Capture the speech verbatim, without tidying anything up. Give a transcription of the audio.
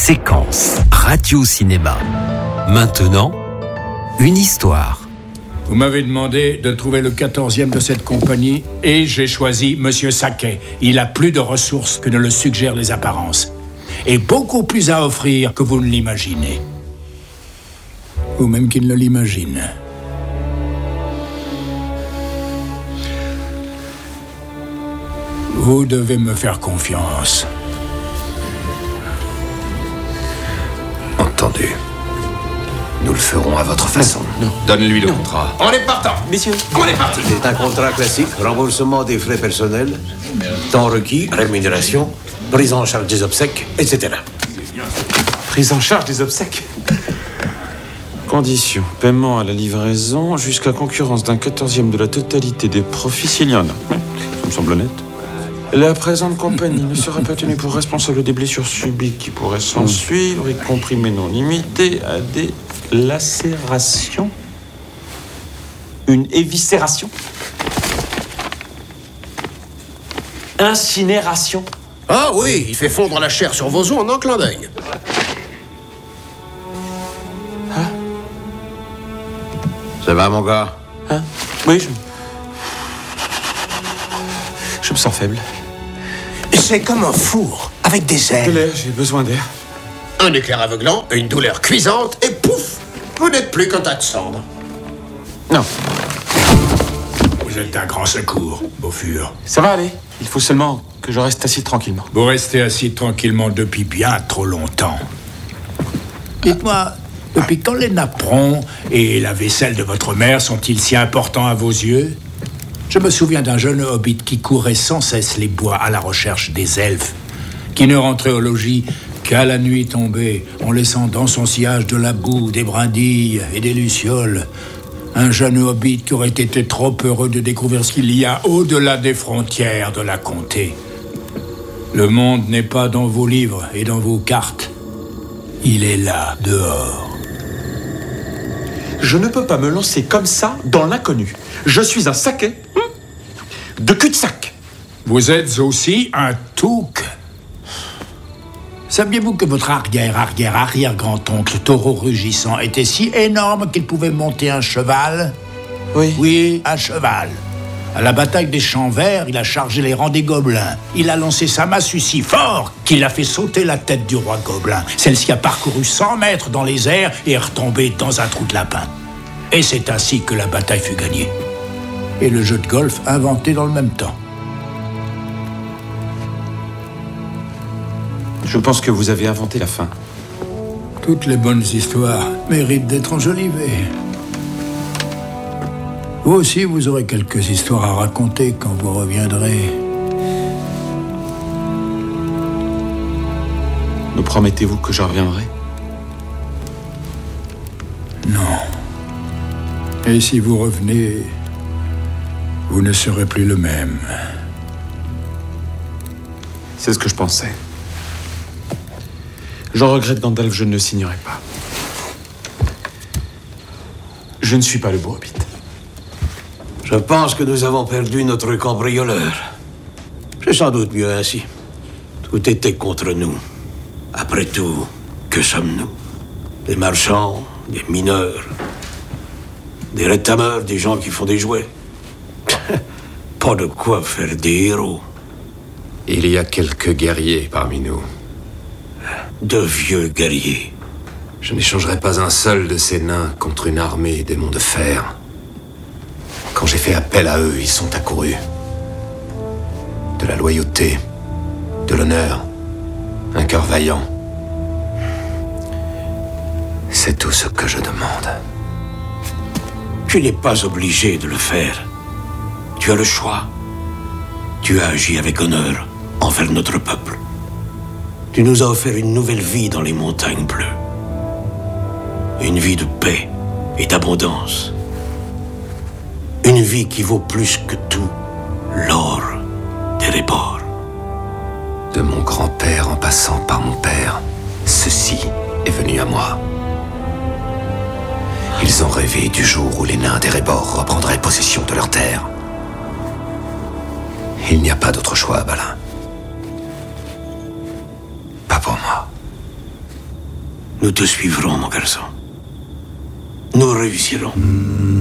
Séquence Radio-Cinéma. Maintenant, une histoire. Vous m'avez demandé de trouver le quatorzième de cette compagnie et j'ai choisi Monsieur Saquet. Il a plus de ressources que ne le suggèrent les apparences. Et beaucoup plus à offrir que vous ne l'imaginez. Ou même qu'il ne l'imagine. Vous devez me faire confiance. Entendu. Nous le ferons à votre façon. Non. Donne-lui le non. contrat. On est partant. Messieurs, on est parti. C'est un contrat classique, remboursement des frais personnels, temps requis, rémunération, prise en charge des obsèques, et cetera. Prise en charge des obsèques. Conditions. Paiement à la livraison jusqu'à concurrence d'un quatorzième de la totalité des profits s'il y en a. Ça me semble honnête. La présente compagnie ne sera pas tenue pour responsable des blessures subies qui pourraient s'en suivre, y compris mais non limitées à des lacérations. Une éviscération. Incinération. Ah oui, il fait fondre la chair sur vos os en un clin d'œil. Hein? Ça va, mon gars? Hein? Oui, je... Je me sens faible. C'est comme un four, avec des ailes. De l'air, j'ai besoin d'air. Un éclair aveuglant, une douleur cuisante, et pouf! Vous n'êtes plus qu'un tas de cendres. Non. Vous êtes un grand secours, Beaufur. Ça va aller. Il faut seulement que je reste assis tranquillement. Vous restez assis tranquillement depuis bien trop longtemps. Dites-moi, depuis quand les napperons et la vaisselle de votre mère sont-ils si importants à vos yeux? Je me souviens d'un jeune hobbit qui courait sans cesse les bois à la recherche des elfes, qui ne rentrait au logis qu'à la nuit tombée, en laissant dans son sillage de la boue, des brindilles et des lucioles. Un jeune hobbit qui aurait été trop heureux de découvrir ce qu'il y a au-delà des frontières de la comté. Le monde n'est pas dans vos livres et dans vos cartes. Il est là, dehors. Je ne peux pas me lancer comme ça dans l'inconnu. Je suis un saquet de cul-de-sac. Vous êtes aussi un touc. Saviez-vous que votre arrière-arrière-arrière-grand-oncle taureau rugissant était si énorme qu'il pouvait monter un cheval? Oui. Oui, un cheval. À la bataille des Champs Verts, il a chargé les rangs des gobelins. Il a lancé sa massue si fort qu'il a fait sauter la tête du roi gobelin. Celle-ci a parcouru cent mètres dans les airs et est retombée dans un trou de lapin. Et c'est ainsi que la bataille fut gagnée. Et le jeu de golf inventé dans le même temps. Je pense que vous avez inventé la fin. Toutes les bonnes histoires méritent d'être enjolivées. Vous aussi, vous aurez quelques histoires à raconter quand vous reviendrez. Me promettez-vous que je reviendrai? Non. Et si vous revenez, vous ne serez plus le même. C'est ce que je pensais. Je regrette, Gandalf, je ne le signerai pas. Je ne suis pas le beau hobbit. Je pense que nous avons perdu notre cambrioleur. C'est sans doute mieux ainsi. Tout était contre nous. Après tout, que sommes-nous? Des marchands, des mineurs, des rétameurs, des gens qui font des jouets. Pas de quoi faire des héros. Il y a quelques guerriers parmi nous. De vieux guerriers. Je n'échangerai pas un seul de ces nains contre une armée d'aimants de fer. Quand j'ai fait appel à eux, ils sont accourus. De la loyauté, de l'honneur, un cœur vaillant. C'est tout ce que je demande. Tu n'es pas obligé de le faire. Tu as le choix. Tu as agi avec honneur envers notre peuple. Tu nous as offert une nouvelle vie dans les montagnes bleues. Une vie de paix et d'abondance. Une vie qui vaut plus que tout l'or d'Erebor. De mon grand-père en passant par mon père, ceci est venu à moi. Ils ont rêvé du jour où les nains d'Erebor reprendraient possession de leur terre. Il n'y a pas d'autre choix, Balin. Pas pour moi. Nous te suivrons, mon garçon. Nous réussirons.